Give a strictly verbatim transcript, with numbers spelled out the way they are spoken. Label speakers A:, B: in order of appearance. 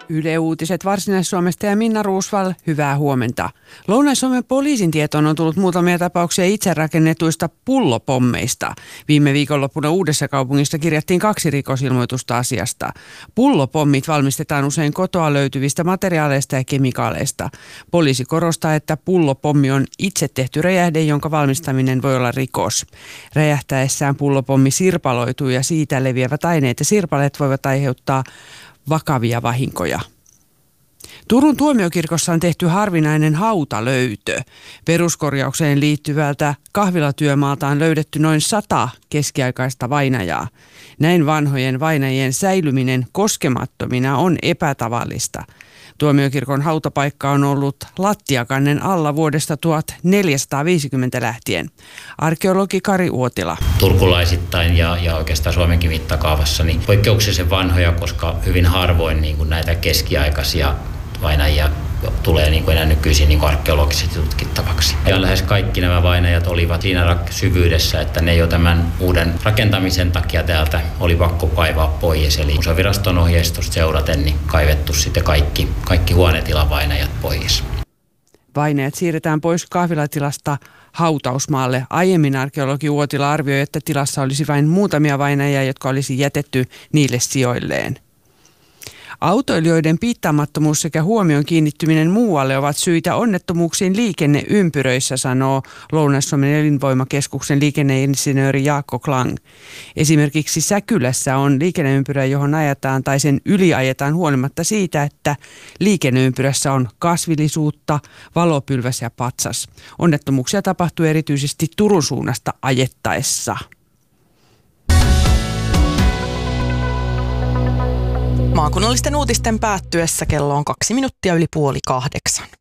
A: Yle Uutiset Varsinais-Suomesta ja Minna Ruusval, hyvää huomenta. Lounais-Suomen poliisin tietoon on tullut muutamia tapauksia itse rakennetuista pullopommeista. Viime viikonloppuna Uudessa kaupungissa kirjattiin kaksi rikosilmoitusta asiasta. Pullopommit valmistetaan usein kotoa löytyvistä materiaaleista ja kemikaaleista. Poliisi korostaa, että pullopommi on itse tehty räjähde, jonka valmistaminen voi olla rikos. Räjähtäessään pullopommi sirpaloituu ja siitä leviävät aineet ja sirpaleet voivat aiheuttaa vakavia vahinkoja. Turun tuomiokirkossa on tehty harvinainen hautalöytö. Peruskorjaukseen liittyvältä kahvilatyömaalta on löydetty noin sata keskiaikaista vainajaa. Näin vanhojen vainajien säilyminen koskemattomina on epätavallista. Tuomiokirkon hautapaikka on ollut lattiakannen alla vuodesta tuhatneljäsataaviisikymmentä lähtien. Arkeologi Kari Uotila.
B: Turkulaisittain ja, ja oikeastaan Suomenkin mittakaavassa niin poikkeuksellisen vanhoja, koska hyvin harvoin niin kuin näitä keskiaikaisia vainajia tulee niin kuin enää nykyisin niin kuin arkeologisesti tutkittavaksi. Ja lähes kaikki nämä vainajat olivat siinä syvyydessä, että ne jo tämän uuden rakentamisen takia täältä oli pakko kaivaa pois. Eli Museoviraston ohjeistusta seuraten niin kaivettu sitten kaikki, kaikki huonetilan pois.
A: Vainajat siirretään pois kahvilatilasta hautausmaalle. Aiemmin arkeologi Uotila arvioi, että tilassa olisi vain muutamia vainajia, jotka olisi jätetty niille sijoilleen. Autoilijoiden piittaamattomuus sekä huomion kiinnittyminen muualle ovat syitä onnettomuuksiin liikenneympyröissä, sanoo Lounais-Suomen elinvoimakeskuksen liikenneinsinööri Jaakko Klang. Esimerkiksi Säkylässä on liikenneympyrä, johon ajetaan tai sen yli ajetaan huolimatta siitä, että liikenneympyrässä on kasvillisuutta, valopylväs ja patsas. Onnettomuuksia tapahtuu erityisesti Turun suunnasta ajettaessa.
C: Maakunnallisten uutisten päättyessä kello on kaksi minuuttia yli puoli kahdeksan.